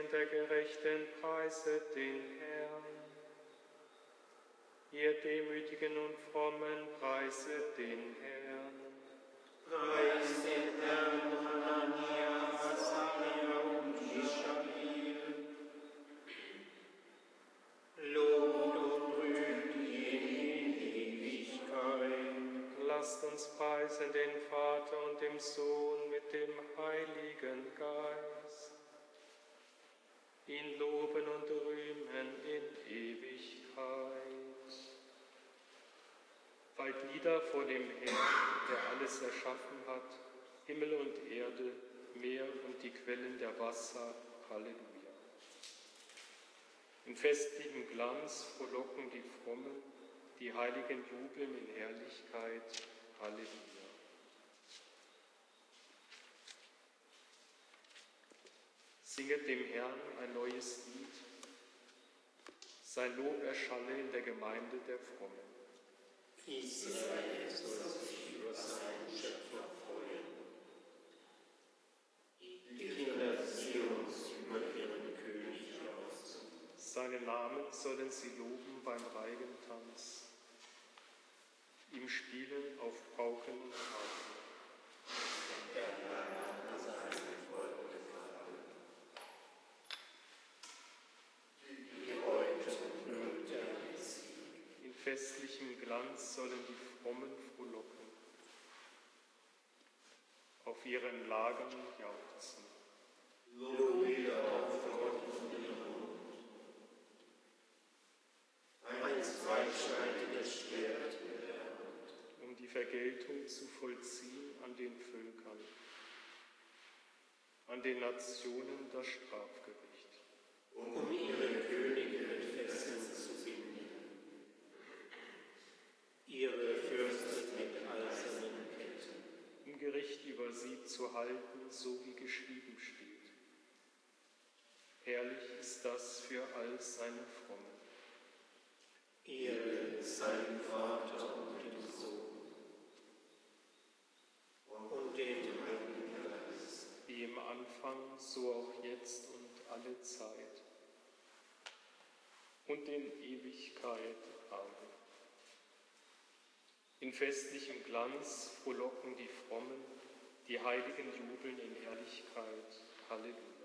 Segneten der Gerechten, preiset den Herrn. Ihr Demütigen und Frommen, preiset den Herrn. Preis den Herrn, Hanania, Asaria und Mischael. Lobt und rühmt ihn in Ewigkeit. Lasst uns preisen den Vater und dem Sohn mit dem Heiligen Geist. Ihn loben und rühmen in Ewigkeit. Weilt nieder vor dem Herrn, der alles erschaffen hat, Himmel und Erde, Meer und die Quellen der Wasser. Halleluja. In festlichem Glanz frohlocken die Frommen, die Heiligen jubeln in Herrlichkeit. Halleluja. Singet dem Herrn ein neues Lied. Sein Lob erschalle in der Gemeinde der Frommen. Israel soll sich über seinen Schöpfer freuen. Die Kinder Zions über ihren König jauchzen. Seinen Namen sollen sie loben beim Reigentanz, ihm spielen auf Pauken und Harfen. Der Herr hat seinem Volk gefallen. Die Beute rühmt er Sieg. In festlichem Glanz sollen die Frommen frohlocken, auf ihren Lagern jauchzen. Lobe auf Gott und den Mund. Ein zweischneidiges Schwert in der Hand. Um die Vergeltung zu vollziehen an den Völkern, an den Nationen das Strafgericht. Um ihre Könige mit Fesseln zu binden, ihre Fürsten mit eisernen Ketten. Um Gericht über sie zu halten, so wie geschrieben steht. Herrlich ist das für all seine Frommen. Ehre seinem Vater und dem Sohn und dem Heiligen Geist. Wie im Anfang, so auch jetzt und alle Zeit und in Ewigkeit. Amen. In festlichem Glanz frohlocken die Frommen, die Heiligen jubeln in Herrlichkeit. Halleluja.